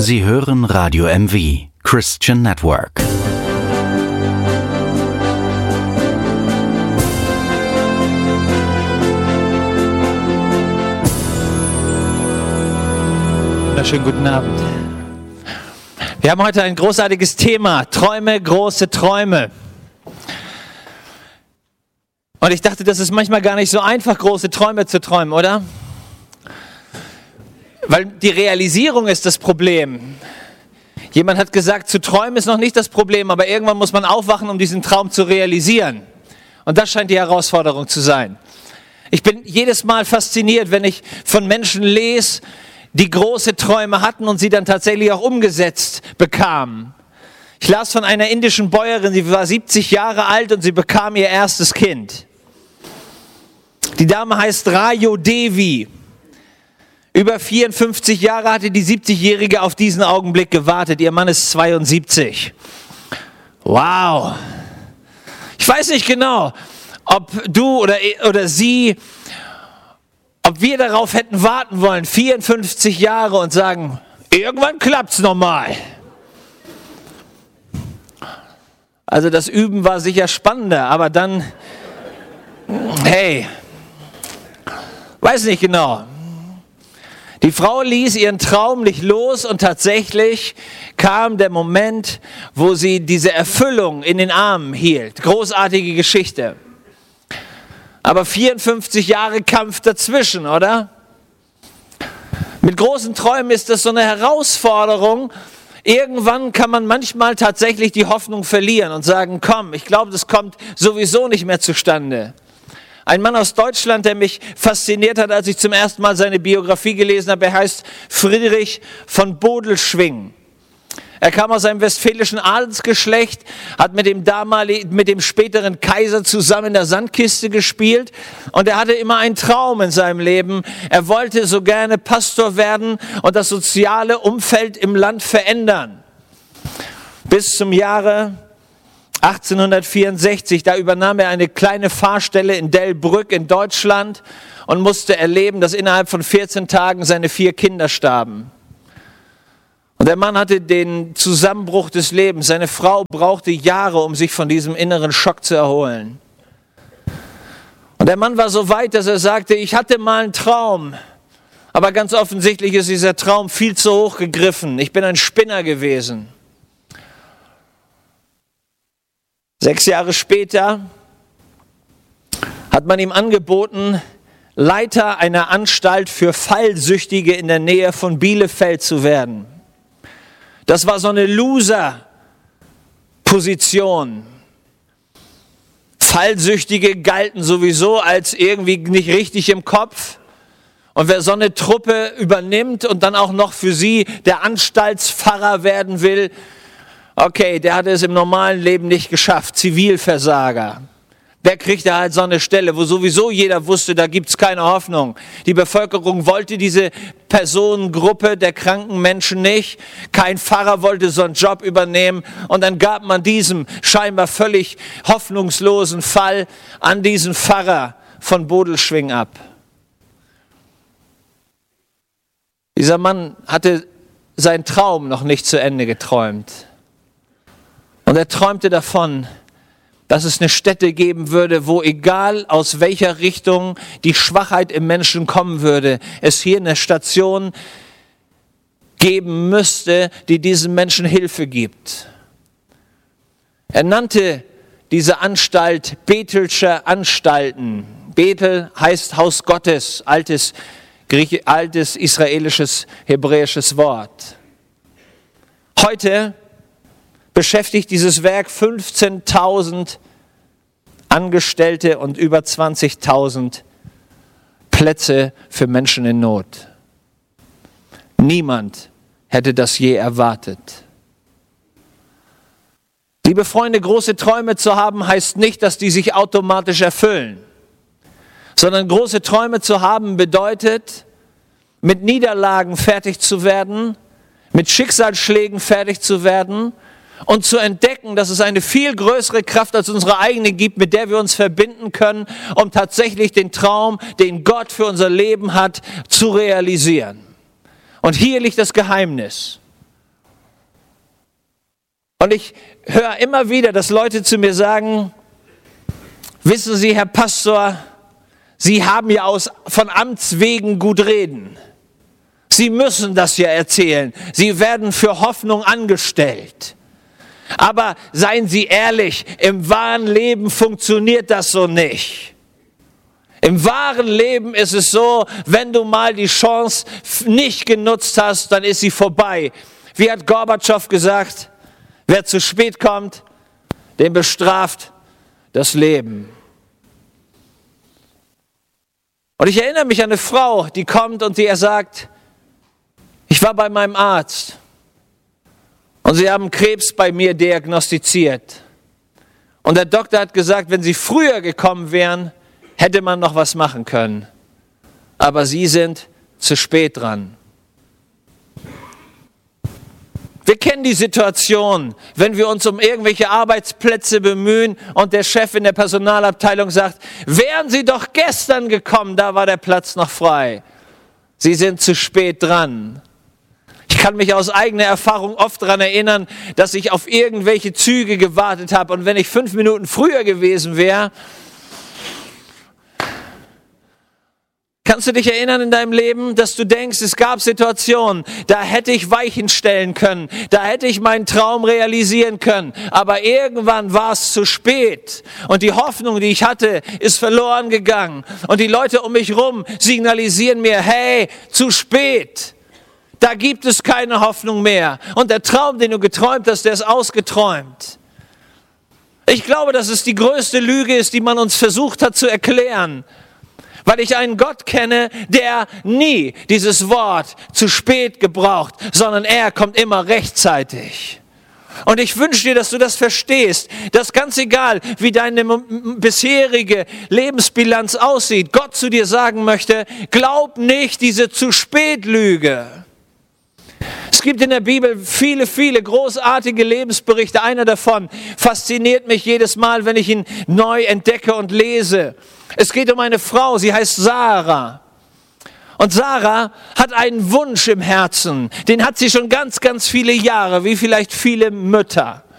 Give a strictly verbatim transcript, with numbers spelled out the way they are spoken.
Sie hören Radio M V, Christian Network. Schönen guten Abend. Wir haben heute ein großartiges Thema, Träume, große Träume. Und ich dachte, das ist manchmal gar nicht so einfach, große Träume zu träumen, oder? Weil die Realisierung ist das Problem. Jemand hat gesagt, zu träumen ist noch nicht das Problem, aber irgendwann muss man aufwachen, um diesen Traum zu realisieren. Und das scheint die Herausforderung zu sein. Ich bin jedes Mal fasziniert, wenn ich von Menschen lese, die große Träume hatten und sie dann tatsächlich auch umgesetzt bekamen. Ich las von einer indischen Bäuerin, sie war siebzig Jahre alt und sie bekam ihr erstes Kind. Die Dame heißt Rajo Devi. Über vierundfünfzig Jahre hatte die siebzigjährige auf diesen Augenblick gewartet. Ihr Mann ist zweiundsiebzig. Wow. Ich weiß nicht genau, ob du oder, oder sie... Ob wir darauf hätten warten wollen, vierundfünfzig Jahre und sagen, irgendwann klappt's nochmal. Also das Üben war sicher spannender, aber dann, hey, weiß nicht genau. Die Frau ließ ihren Traum nicht los und tatsächlich kam der Moment, wo sie diese Erfüllung in den Armen hielt. Großartige Geschichte. Aber vierundfünfzig Jahre Kampf dazwischen, oder? Mit großen Träumen ist das so eine Herausforderung. Irgendwann kann man manchmal tatsächlich die Hoffnung verlieren und sagen, komm, ich glaube, das kommt sowieso nicht mehr zustande. Ein Mann aus Deutschland, der mich fasziniert hat, als ich zum ersten Mal seine Biografie gelesen habe, er heißt Friedrich von Bodelschwingh. Er kam aus einem westfälischen Adelsgeschlecht, hat mit dem damaligen, mit dem späteren Kaiser zusammen in der Sandkiste gespielt und er hatte immer einen Traum in seinem Leben. Er wollte so gerne Pastor werden und das soziale Umfeld im Land verändern. Bis zum Jahre achtzehnhundertvierundsechzig, da übernahm er eine kleine Pfarrstelle in Delbrück in Deutschland und musste erleben, dass innerhalb von vierzehn Tagen seine vier Kinder starben. Und der Mann hatte den Zusammenbruch des Lebens. Seine Frau brauchte Jahre, um sich von diesem inneren Schock zu erholen. Und der Mann war so weit, dass er sagte, ich hatte mal einen Traum. Aber ganz offensichtlich ist dieser Traum viel zu hoch gegriffen. Ich bin ein Spinner gewesen. Sechs Jahre später hat man ihm angeboten, Leiter einer Anstalt für Fallsüchtige in der Nähe von Bielefeld zu werden. Das war so eine Loser-Position. Fallsüchtige galten sowieso als irgendwie nicht richtig im Kopf. Und wer so eine Truppe übernimmt und dann auch noch für sie der Anstaltspfarrer werden will, okay, der hatte es im normalen Leben nicht geschafft. Zivilversager. Der kriegte halt so eine Stelle, wo sowieso jeder wusste, da gibt's keine Hoffnung. Die Bevölkerung wollte diese Personengruppe der kranken Menschen nicht. Kein Pfarrer wollte so einen Job übernehmen. Und dann gab man diesem scheinbar völlig hoffnungslosen Fall an diesen Pfarrer von Bodelschwingh ab. Dieser Mann hatte seinen Traum noch nicht zu Ende geträumt. Und er träumte davon, dass es eine Stätte geben würde, wo egal aus welcher Richtung die Schwachheit im Menschen kommen würde, es hier eine Station geben müsste, die diesen Menschen Hilfe gibt. Er nannte diese Anstalt Bethelsche Anstalten. Bethel heißt Haus Gottes, altes, Griechisch, altes israelisches, hebräisches Wort. Heute beschäftigt dieses Werk fünfzehntausend Angestellte und über zwanzigtausend Plätze für Menschen in Not. Niemand hätte das je erwartet. Liebe Freunde, große Träume zu haben, heißt nicht, dass die sich automatisch erfüllen, sondern große Träume zu haben bedeutet, mit Niederlagen fertig zu werden, mit Schicksalsschlägen fertig zu werden und zu entdecken, dass es eine viel größere Kraft als unsere eigene gibt, mit der wir uns verbinden können, um tatsächlich den Traum, den Gott für unser Leben hat, zu realisieren. Und hier liegt das Geheimnis. Und ich höre immer wieder, dass Leute zu mir sagen, wissen Sie, Herr Pastor, Sie haben ja aus, von Amts wegen gut reden. Sie müssen das ja erzählen. Sie werden für Hoffnung angestellt. Aber seien Sie ehrlich, im wahren Leben funktioniert das so nicht. Im wahren Leben ist es so, wenn du mal die Chance nicht genutzt hast, dann ist sie vorbei. Wie hat Gorbatschow gesagt, wer zu spät kommt, den bestraft das Leben. Und ich erinnere mich an eine Frau, die kommt und die er sagt, ich war bei meinem Arzt und sie haben Krebs bei mir diagnostiziert. Und der Doktor hat gesagt, wenn sie früher gekommen wären, hätte man noch was machen können. Aber sie sind zu spät dran. Wir kennen die Situation, wenn wir uns um irgendwelche Arbeitsplätze bemühen und der Chef in der Personalabteilung sagt, wären Sie doch gestern gekommen, da war der Platz noch frei. Sie sind zu spät dran. Ich kann mich aus eigener Erfahrung oft daran erinnern, dass ich auf irgendwelche Züge gewartet habe und wenn ich fünf Minuten früher gewesen wäre, kannst du dich erinnern in deinem Leben, dass du denkst, es gab Situationen, da hätte ich Weichen stellen können, da hätte ich meinen Traum realisieren können, aber irgendwann war es zu spät und die Hoffnung, die ich hatte, ist verloren gegangen und die Leute um mich rum signalisieren mir, hey, zu spät, da gibt es keine Hoffnung mehr und der Traum, den du geträumt hast, der ist ausgeträumt. Ich glaube, dass es die größte Lüge ist, die man uns versucht hat zu erklären. Weil ich einen Gott kenne, der nie dieses Wort zu spät gebraucht, sondern er kommt immer rechtzeitig. Und ich wünsche dir, dass du das verstehst, dass ganz egal, wie deine bisherige Lebensbilanz aussieht, Gott zu dir sagen möchte, glaub nicht diese zu spät Lüge. Es gibt in der Bibel viele, viele großartige Lebensberichte. Einer davon fasziniert mich jedes Mal, wenn ich ihn neu entdecke und lese. Es geht um eine Frau, sie heißt Sarah. Und Sarah hat einen Wunsch im Herzen, den hat sie schon ganz, ganz viele Jahre, wie vielleicht viele Mütter.